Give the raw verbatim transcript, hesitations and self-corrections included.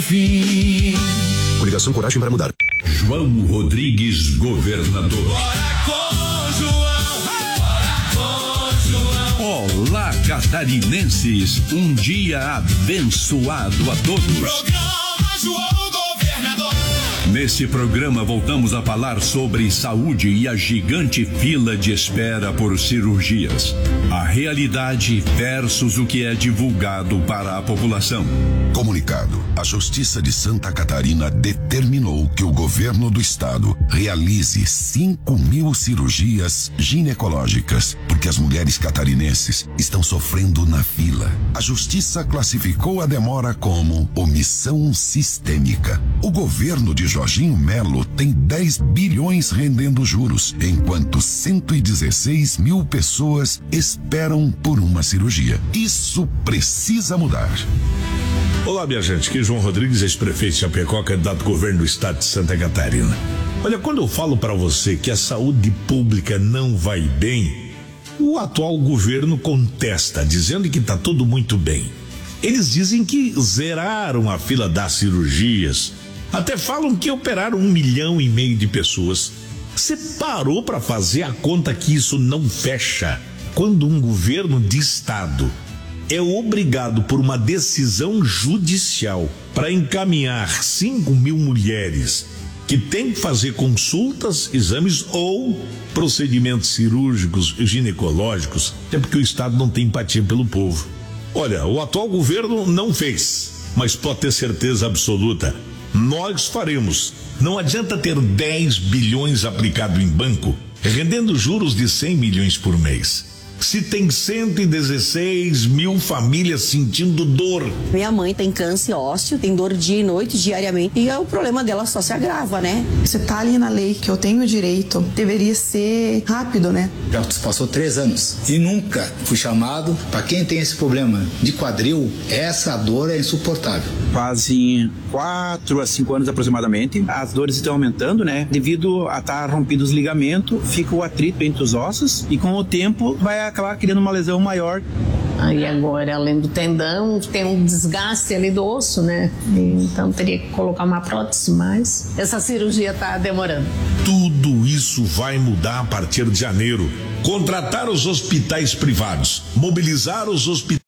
Fim. Coligação Coragem para Mudar. João Rodrigues, governador. Bora com João, bora com João. Olá, catarinenses. Um dia abençoado a todos. Programa João Governador. Nesse programa voltamos a falar sobre saúde e a gigante fila de espera por cirurgias. A realidade versus o que é divulgado para a população. Comunicado: a Justiça de Santa Catarina determinou que o governo do estado realize cinco mil cirurgias ginecológicas, porque as mulheres catarinenses estão sofrendo na fila. A Justiça classificou a demora como omissão sistêmica. O governo de Jorginho Melo tem dez bilhões rendendo juros, enquanto cento e dezesseis mil pessoas esperam por uma cirurgia. Isso precisa mudar. Olá, minha gente, aqui é João Rodrigues, ex-prefeito de Chapecó, candidato ao governo do estado de Santa Catarina. Olha, quando eu falo para você que a saúde pública não vai bem, o atual governo contesta, dizendo que está tudo muito bem. Eles dizem que zeraram a fila das cirurgias, até falam que operaram um milhão e meio de pessoas. Você parou para fazer a conta que isso não fecha? Quando um governo de estado é obrigado por uma decisão judicial para encaminhar cinco mil mulheres que têm que fazer consultas, exames ou procedimentos cirúrgicos e ginecológicos, até porque o estado não tem empatia pelo povo. Olha, o atual governo não fez, mas pode ter certeza absoluta, nós faremos. Não adianta ter dez bilhões aplicado em banco, rendendo juros de cem milhões por mês. Se tem cento e dezesseis mil famílias sentindo dor. Minha mãe tem câncer ósseo, tem dor dia e noite, diariamente, e o problema dela só se agrava, né? Você tá ali na lei que eu tenho direito, deveria ser rápido, né? Já passou três anos e nunca fui chamado. Para quem tem esse problema de quadril, essa dor é insuportável. Fazem quatro a cinco anos aproximadamente, as dores estão aumentando, né? Devido a estar rompidos os ligamentos, fica o atrito entre os ossos e com o tempo vai acabar criando uma lesão maior. Aí agora, além do tendão, tem um desgaste ali do osso, né? Então teria que colocar uma prótese, mas essa cirurgia tá demorando. Tudo isso vai mudar a partir de janeiro. Contratar os hospitais privados, mobilizar os hospitais